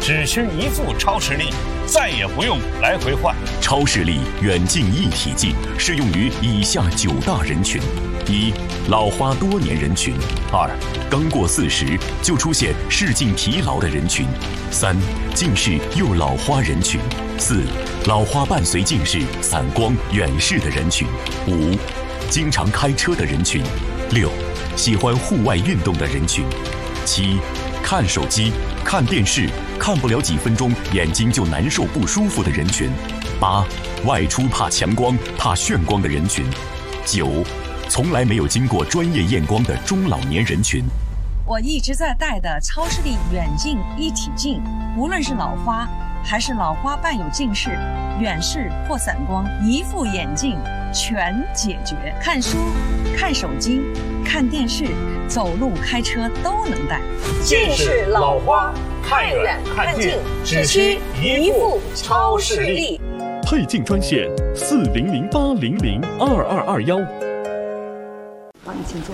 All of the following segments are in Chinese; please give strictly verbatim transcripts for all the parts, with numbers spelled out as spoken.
只需一副超视力，再也不用来回换。 超视力远近一体镜适用于以下九大人群：一、老花多年人群；二、刚过四十就出现视镜疲劳的人群；三、近视又老花人群；四、老花伴随近视、散光、远视的人群；五、经常开车的人群；六、喜欢户外运动的人群；七、看手机、看电视看不了几分钟眼睛就难受不舒服的人群；八、外出怕强光、怕眩光的人群；九、从来没有经过专业验光的中老年人群。 我一直在戴的超视力远近一体镜，无论是老花还是老花伴有近视、远视或散光，一副眼镜全解决。看书、看手机、看电视、走路、开车都能戴。 近视、老花，看远看近，只需一副超视力。 配镜专线四零零八零零二二二幺。 好，你请坐。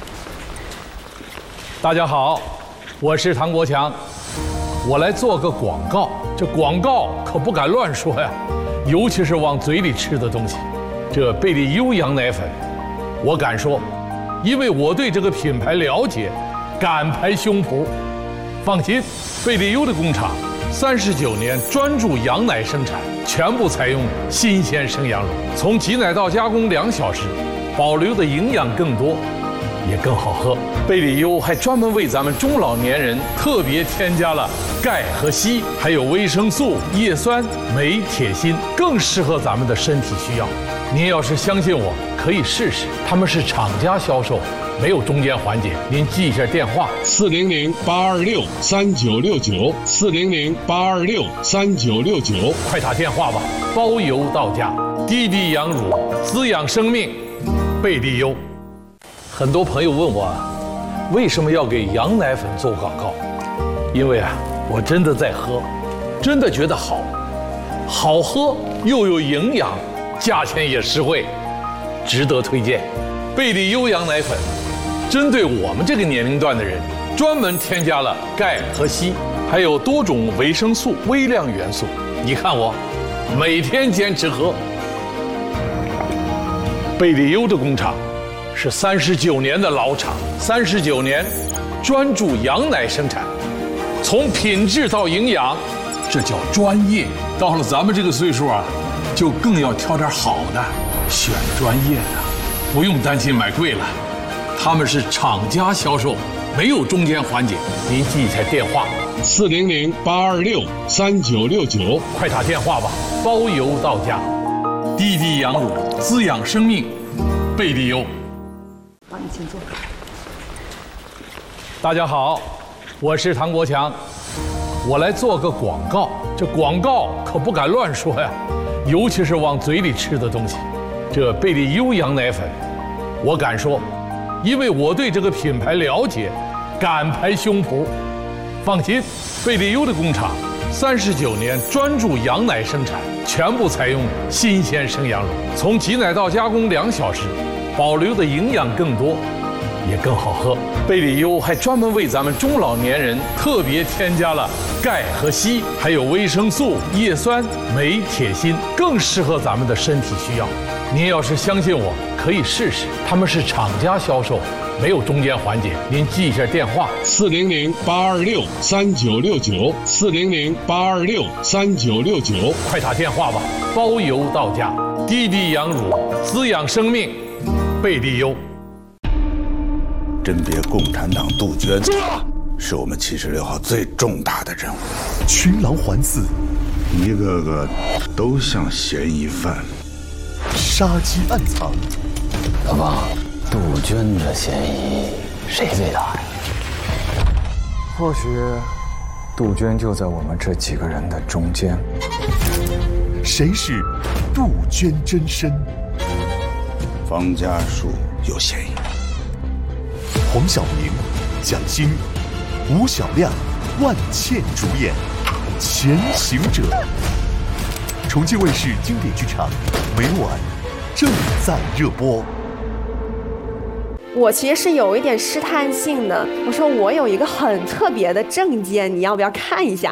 大家好，我是唐国强，我来做个广告。这广告可不敢乱说呀，尤其是往嘴里吃的东西。这贝利优羊奶粉，我敢说，因为我对这个品牌了解，敢拍胸脯。放心，贝利优的工厂三十九年专注羊奶生产，全部采用新鲜生羊乳，从挤奶到加工两小时，保留的营养更多，也更好喝。贝利优还专门为咱们中老年人特别添加了钙和硒，还有维生素、叶酸、镁、铁、锌，更适合咱们的身体需要。您要是相信我，可以试试。他们是厂家销售，没有中间环节。您记一下电话： 四零零八二六三九六九，四零零八二六三九六九， 快打电话吧，包邮到家。滴滴羊乳，滋养生命，贝利优。很多朋友问我，为什么要给羊奶粉做广告？因为啊，我真的在喝，真的觉得好，好喝又有营养，价钱也实惠，值得推荐。贝利优羊奶粉，针对我们这个年龄段的人，专门添加了钙和硒，还有多种维生素、微量元素。你看我，每天坚持喝。贝利优的工厂是三十九年的老厂，三十九年专注羊奶生产，从品质到营养，这叫专业。到了咱们这个岁数啊，就更要挑点好的，选专业的，不用担心买贵了。他们是厂家销售，没有中间环节。您记一下电话： 四零零八二六三九六九， 快打电话吧，包邮到家。滴滴羊乳，滋养生命，贝利优。 好，你请坐。 大家好，我是唐国强，我来做个广告。这广告可不敢乱说呀，尤其是往嘴里吃的东西。这贝利优羊奶粉，我敢说，因为我对这个品牌了解，敢拍胸脯。放心，贝利优的工厂三十九年专注羊奶生产，全部采用新鲜生羊乳，从挤奶到加工两小时，保留的营养更多，也更好喝。贝利优还专门为咱们中老年人特别添加了钙和硒，还有维生素、叶酸、镁、铁、锌，更适合咱们的身体需要。您要是相信我，可以试试。他们是厂家销售，没有中间环节。您记一下电话： 四零零八二六三九六九，四零零八二六三九六九， 快打电话吧，包邮到家。滴滴羊乳，滋养生命，贝利优。 甄别共产党杜鹃，是我们七十六号最重大的任务。 群狼环伺， 一个个都像嫌疑犯， 杀机暗藏。 老王，杜鹃的嫌疑谁最大呀？ 或许杜鹃就在我们这几个人的中间。 谁是杜鹃真身？ 方家树有嫌疑。 黄晓明、蒋欣、吴晓亮、万茜主演《前行者》，重庆卫视经典剧场，每晚正在热播。 我其实是有一点试探性的，我说我有一个很特别的证件，你要不要看一下？